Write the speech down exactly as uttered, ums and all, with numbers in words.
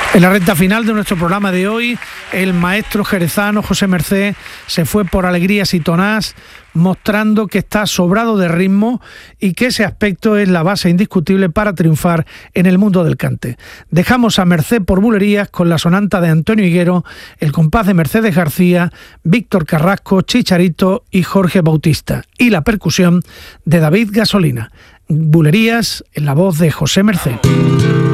En la recta final de nuestro programa de hoy, el maestro jerezano José Mercé se fue por Alegrías y Tonás, mostrando que está sobrado de ritmo y que ese aspecto es la base indiscutible para triunfar en el mundo del cante. Dejamos a Mercé por Bulerías con la sonanta de Antonio Higuero, el compás de Mercedes García, Víctor Carrasco, Chicharito y Jorge Bautista, y la percusión de David Gasolina. Bulerías en la voz de José Mercé.